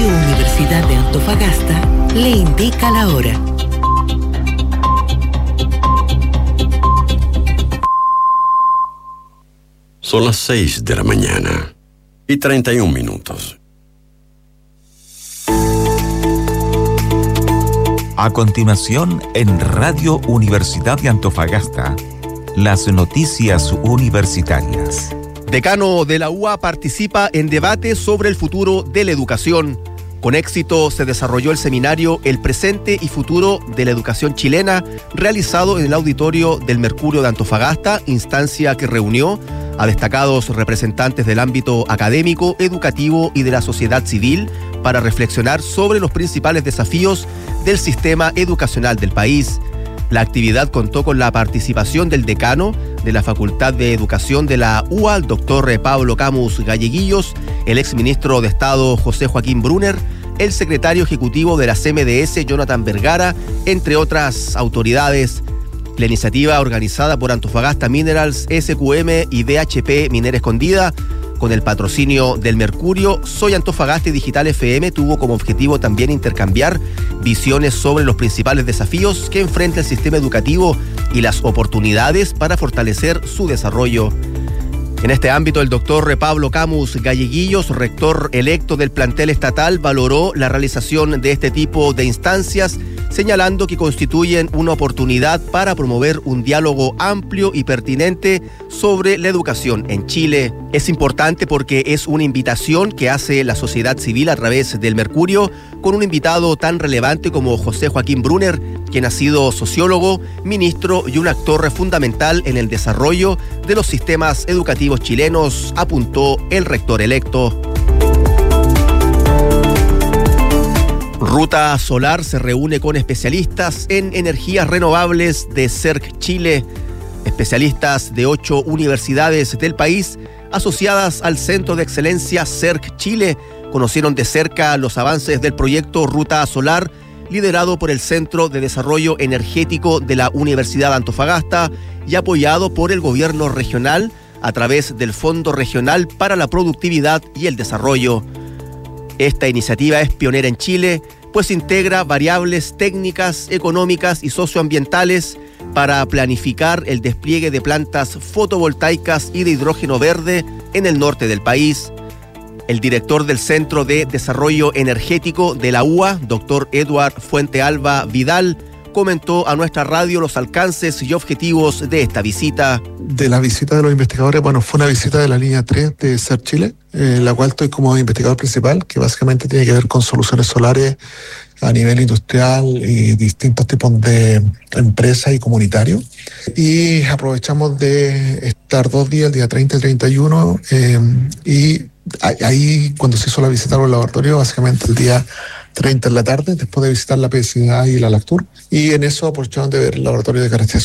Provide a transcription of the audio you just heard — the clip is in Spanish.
Radio Universidad de Antofagasta le indica la hora. Son las 6 de la mañana y 31 minutos. A continuación, en Radio Universidad de Antofagasta, las noticias universitarias. Decano de la UA participa en debate sobre el futuro de la educación. Con éxito se desarrolló el seminario El presente y futuro de la educación chilena, realizado en el auditorio del Mercurio de Antofagasta, instancia que reunió a destacados representantes del ámbito académico, educativo y de la sociedad civil para reflexionar sobre los principales desafíos del sistema educacional del país. La actividad contó con la participación del decano de la Facultad de Educación de la UA, el doctor Pablo Camus Galleguillos, el exministro de Estado José Joaquín Brunner, el secretario ejecutivo de la CMDS, Jonathan Vergara, entre otras autoridades. La iniciativa, organizada por Antofagasta Minerals, SQM y DHP Minera Escondida, con el patrocinio del Mercurio, Soy Antofagasta y Digital FM, tuvo como objetivo también intercambiar visiones sobre los principales desafíos que enfrenta el sistema educativo y las oportunidades para fortalecer su desarrollo. En este ámbito, el doctor Pablo Camus Galleguillos, rector electo del plantel estatal, valoró la realización de este tipo de instancias, señalando que constituyen una oportunidad para promover un diálogo amplio y pertinente sobre la educación en Chile. Es importante porque es una invitación que hace la sociedad civil a través del Mercurio, con un invitado tan relevante como José Joaquín Brunner, quien ha sido sociólogo, ministro y un actor fundamental en el desarrollo de los sistemas educativos chilenos, apuntó el rector electo. Ruta Solar se reúne con especialistas en energías renovables de CERC Chile. Especialistas de 8 universidades del país asociadas al Centro de Excelencia CERC Chile conocieron de cerca los avances del proyecto Ruta Solar, liderado por el Centro de Desarrollo Energético de la Universidad de Antofagasta y apoyado por el gobierno regional a través del Fondo Regional para la Productividad y el Desarrollo. Esta iniciativa es pionera en Chile, pues integra variables técnicas, económicas y socioambientales para planificar el despliegue de plantas fotovoltaicas y de hidrógeno verde en el norte del país. El director del Centro de Desarrollo Energético de la UA, doctor Eduard Fuentealba Vidal, comentó a nuestra radio los alcances y objetivos de esta visita. De la visita de los investigadores, fue una visita de la línea 3 de CERC Chile, en la cual estoy como investigador principal, que básicamente tiene que ver con soluciones solares a nivel industrial y distintos tipos de empresas y comunitarios. Y aprovechamos de estar 2 días, el día 30 y 31, y ahí cuando se hizo la visita a los laboratorios, básicamente el día 30 en la tarde, después de visitar la PSA y la LACTUR, y en eso aprovechamos de ver el laboratorio de caracterización